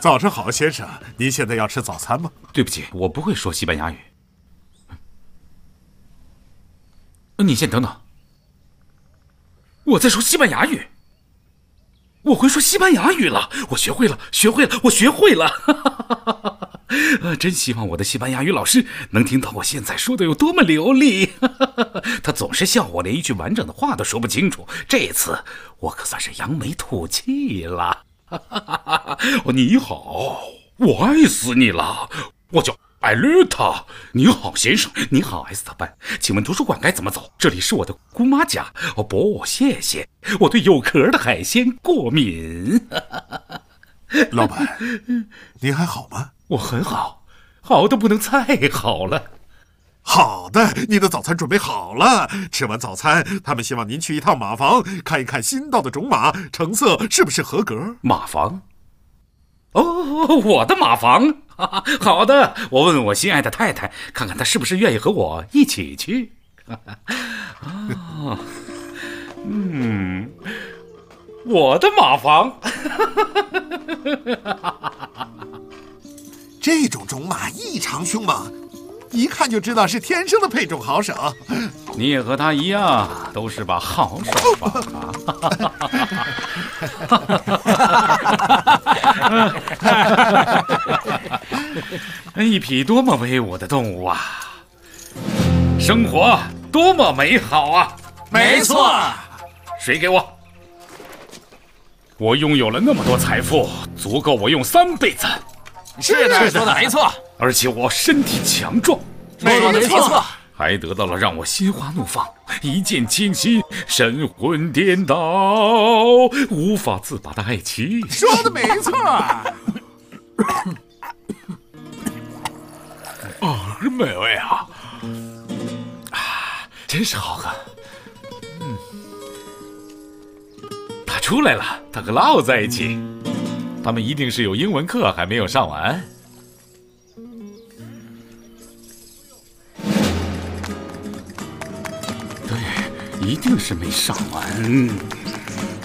早晨好，先生，您现在要吃早餐吗？ 对不起，我不会说西班牙语。你先等等，我在说西班牙语。我会说西班牙语了，我学会了，我学会了。真希望我的西班牙语老师能听到我现在说的有多么流利。他总是笑我连一句完整的话都说不清楚，这次我可算是扬眉吐气了。你好，我爱死你了，我叫艾略特。你好，先生。你好，埃斯特班。请问图书馆该怎么走？这里是我的姑妈家。不，谢谢。我对有壳的海鲜过敏。 老板，您还好吗？ 我很好，好的不能再好了。 好的，你的早餐准备好了。吃完早餐，他们希望您去一趟马房，看一看新到的种马成色是不是合格。 马房？哦，我的马房。好的，我问问我心爱的太太，看看她是不是愿意和我一起去。我的马房。 这种种马异常凶猛，一看就知道是天生的配种好手。 你也和他一样，都是把好手吧。一匹多么威武的动物啊！生活多么美好啊！ 没错。 水给我。我拥有了那么多财富，足够我用3辈子。 是的，说的没错。 而且我身体强壮， 没错。 还得到了让我心花怒放、一见倾心、神魂颠倒、无法自拔的爱情。 说的没错。 美味啊！真是好喝。他出来了，他和老在一起，他们一定是有英文课还没有上完。对，一定是没上完。